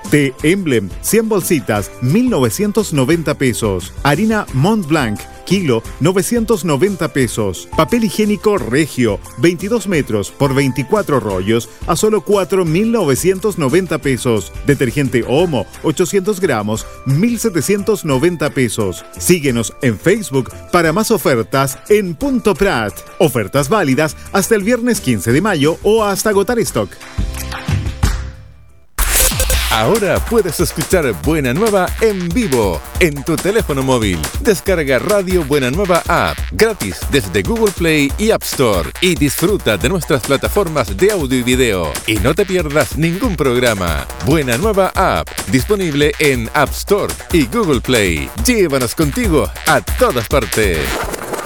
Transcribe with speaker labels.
Speaker 1: Té Emblem, 100 bolsitas, 1.990 pesos. Harina Mont Blanc, kilo, 990 pesos. Papel higiénico Regio, 22 metros por 24 rollos, a solo 4.990 pesos. Detergente Omo, 800 gramos, 1.790 pesos. Síguenos en Facebook para más ofertas en Punto Prat. Ofertas válidas hasta el viernes 15 de mayo o hasta agotar stock.
Speaker 2: Ahora puedes escuchar Buena Nueva en vivo en tu teléfono móvil. Descarga Radio Buena Nueva App gratis desde Google Play y App Store y disfruta de nuestras plataformas de audio y video. Y no te pierdas ningún programa. Buena Nueva App, disponible en App Store y Google Play. Llévanos contigo a todas partes.